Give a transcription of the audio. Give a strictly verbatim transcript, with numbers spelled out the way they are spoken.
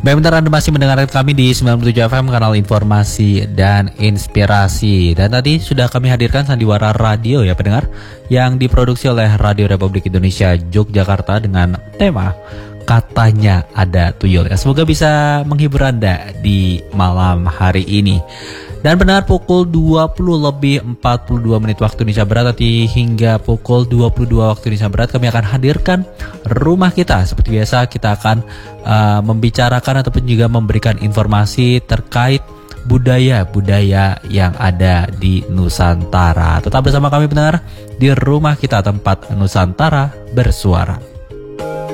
Baik, bentar, Anda masih mendengarkan kami di sembilan puluh tujuh F M, kanal informasi dan inspirasi. Dan tadi sudah kami hadirkan Sandiwara Radio ya pendengar, yang diproduksi oleh Radio Republik Indonesia Yogyakarta dengan tema Katanya Ada Tuyul ya. Semoga bisa menghibur Anda di malam hari ini. Dan benar, pukul dua puluh lebih empat puluh dua menit waktu Indonesia Barat, nanti hingga pukul dua puluh dua waktu Indonesia Barat kami akan hadirkan Rumah Kita. Seperti biasa kita akan uh, membicarakan ataupun juga memberikan informasi terkait budaya-budaya yang ada di Nusantara. Tetap bersama kami pendengar di Rumah Kita, tempat Nusantara bersuara.